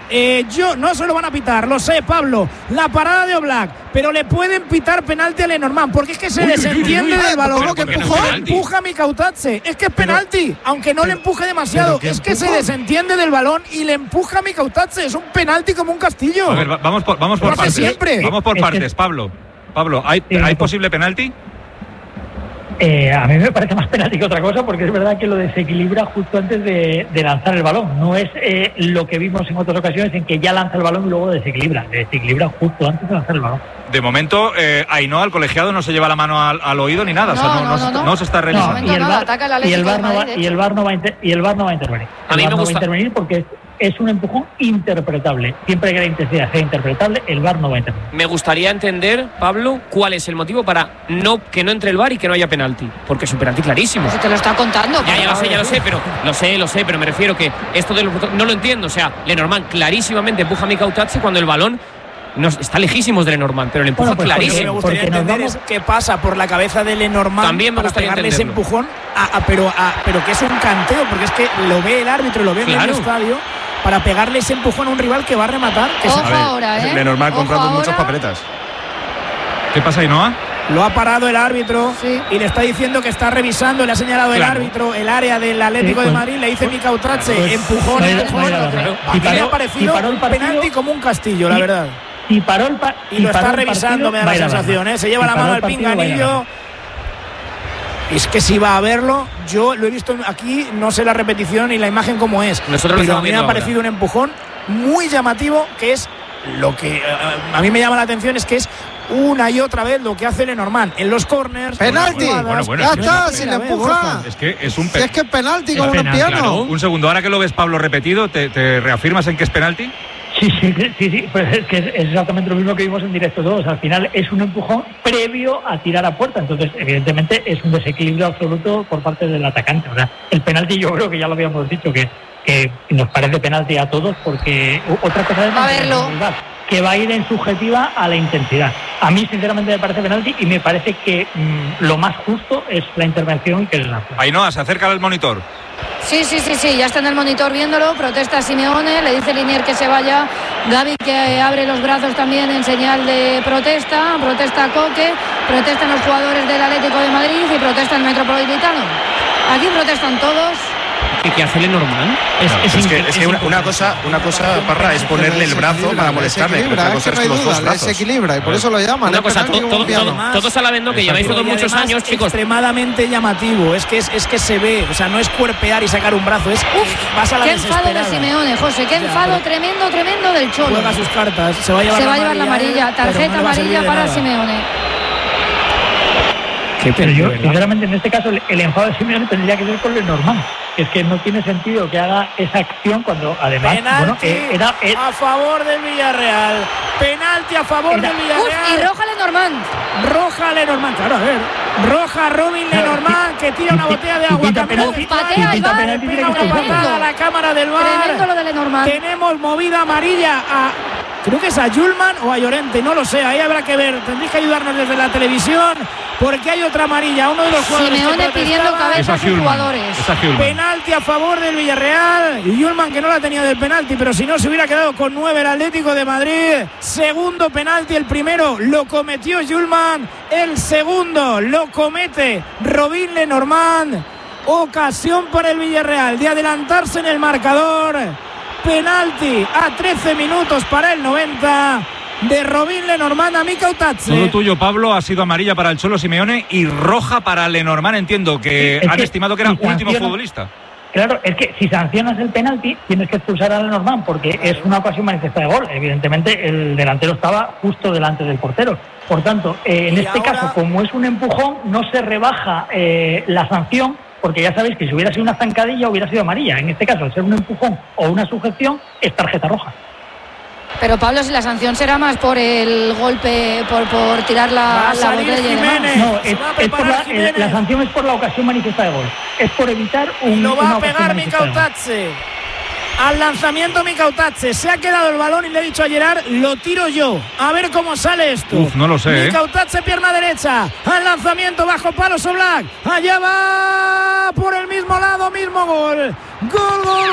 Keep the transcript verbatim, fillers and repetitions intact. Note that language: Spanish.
eh, yo no se lo van a pitar, lo sé, Pablo, la parada de Oblak, pero le pueden pitar penalti a Lenormand, porque es que se uy, desentiende uy, uy, del balón, que empujó, no empuja a Mikautadze, es que es penalti, pero, aunque no pero, le empuje demasiado, que es que se desentiende del balón y le empuja a Mikautadze, es un penalti como un castillo. A ver, vamos por, vamos por partes, siempre. vamos por partes, Pablo. Pablo, ¿hay, ¿hay posible penalti? Eh, a mí me parece más penalti que otra cosa, porque es verdad que lo desequilibra justo antes de, de lanzar el balón. No es eh, lo que vimos en otras ocasiones en que ya lanza el balón y luego desequilibra. Desequilibra justo antes de lanzar el balón. De momento, eh, Ainhoa, el colegiado, no se lleva la mano al, al oído ni nada. No, o sea, no, no, no, no, no se está revisando. No, y el VAR y el VAR no va, y el VAR no va, y el VAR no va a intervenir. A mí me no gusta. va a intervenir porque es, es un empujón interpretable. Siempre que la intensidad sea interpretable, el VAR no va a intervenir. Me gustaría entender, Pablo, cuál es el motivo para no que no entre el VAR y que no haya penalti. Porque es un penalti clarísimo. Pues te lo está contando. Ya, ya lo sé, ya lo sé, pero lo sé, lo sé, pero me refiero que esto de los, no lo entiendo. O sea, Lenormand clarísimamente empuja a Mikautadze cuando el balón no, está lejísimos de Lenormand, pero le empuja bueno, pues clarísimo. Lo que me gustaría entender es qué pasa por la cabeza de Lenormand También me para pegarle ese entenderlo. empujón, a, a, pero, a, pero que es un canteo, porque es que lo ve el árbitro, lo ve claro. en el estadio, para pegarle ese empujón a un rival que va a rematar. Que Ojo se... ahora, ¿eh? Lenormand comprando ahora. muchas papeletas. ¿Qué pasa, Ainhoa? Lo ha parado el árbitro sí. y le está diciendo que está revisando, le ha señalado claro. el árbitro el área del Atlético sí, de Madrid, le dice Mikautadze, pues, empujón, pues, empujón. Pues, a mí me ha parecido un penalti como un castillo, la verdad. Y paró el pa- y lo está revisando, partido, me da la sensación, ¿eh? Se lleva la mano al pinganillo. Es que si va a verlo, yo lo he visto aquí, no sé la repetición y la imagen cómo es. Nosotros pero a mí me ha ahora. parecido un empujón muy llamativo, que es lo que uh, a mí me llama la atención, es que es una y otra vez lo que hace Lenormand en los corners. ¡Penalti! Bueno, bueno, ya es está, que si le empuja. Es que es un pe- si es que es penalti, como penal, un piano. Claro. Un segundo, ahora que lo ves, Pablo, repetido, ¿te, te reafirmas en que es penalti? Sí, sí, sí, sí, pues es que es exactamente lo mismo que vimos en directo todos. Al final es un empujón previo a tirar a puerta, entonces evidentemente es un desequilibrio absoluto por parte del atacante. O sea, el penalti yo creo que ya lo habíamos dicho, que, que nos parece penalti a todos, porque otra cosa es a verlo. que va a ir en subjetiva a la intensidad. A mí sinceramente me parece penalti y me parece que mmm, lo más justo es la intervención que es la. Ainhoa, se acerca al monitor. Sí, sí, sí, sí, ya está en el monitor viéndolo, protesta Simeone, le dice Linier que se vaya, Gavi que abre los brazos también en señal de protesta, protesta Coque, protestan los jugadores del Atlético de Madrid y protesta el Metropolitano. Aquí protestan todos. ¿Qué, qué hace Lenormand? Es, no, es, es, que, es que una, una cosa, una cosa, Parra, es ponerle el brazo para molestarle. Otra cosa es que los dos brazos. Desequilibra y por eso lo llaman. Una cosa, todo, todo, todo, todos a la vez, ¿no? Que lleváis todos muchos años, chicos. Extremadamente llamativo, es que es, es que se ve, o sea, no es cuerpear y sacar un brazo, es Uf, vas a la qué enfado de Simeone, José, qué enfado ya, tremendo, tremendo del Cholo. Juega sus cartas, se va a llevar, se la, va a llevar amarilla, la amarilla, tarjeta no amarilla para nada. Simeone. Qué pero yo, sinceramente, en este caso, el, el enfado de Simeone tendría que ser con Lenormand. Es que no tiene sentido que haga esa acción cuando, además, penalti bueno, eh, era, eh, a favor del Villarreal. Penalti a favor era, del Villarreal. Uf, y roja Lenormand. Roja Lenormand, claro, a ver. Roja Robin Lenormand, que tira una botella de agua. Penalti, patea y va. Una patada a la cámara del V A R. Tremendo lo de Lenormand. Tenemos movida amarilla a... Creo que es a Yulman o a Llorente, no lo sé, ahí habrá que ver, tendréis que ayudarnos desde la televisión, porque hay otra amarilla, uno de los jugadores Simeone pidiendo cabeza a sus jugadores. Penalti a favor del Villarreal, y Yulman que no la tenía del penalti, pero si no se hubiera quedado con nueve el Atlético de Madrid. Segundo penalti, el primero lo cometió Yulman, el segundo lo comete Robin Lenormand. Ocasión para el Villarreal de adelantarse en el marcador. Penalti a trece minutos para el noventa de Robin Lenormand a Mikautadze. Todo tuyo, Pablo, ha sido amarilla para el Cholo Simeone y roja para Lenormand. Entiendo que es han que estimado que era si último sanciona, futbolista. Claro, es que si sancionas el penalti tienes que expulsar a Lenormand porque es una ocasión manifiesta de gol. Evidentemente el delantero estaba justo delante del portero. Por tanto, eh, en este ahora... caso, como es un empujón, no se rebaja eh, la sanción, porque ya sabéis que si hubiera sido una zancadilla hubiera sido amarilla. En este caso, al ser un empujón o una sujeción, es tarjeta roja. Pero Pablo, si la sanción será más por el golpe, por, por tirar la, la botella. No, es, es por la, el, la sanción es por la ocasión manifiesta de gol. Es por evitar un. Lo va a pegar Mikautadze. Al lanzamiento Mikautadze. Se ha quedado el balón y le he dicho a Gerard, lo tiro yo. A ver cómo sale esto. Uf, no lo sé. Mikautadze, ¿eh? Pierna derecha. Al lanzamiento bajo palos Oblak. Allá va por el mismo lado, mismo gol. Gol, gol.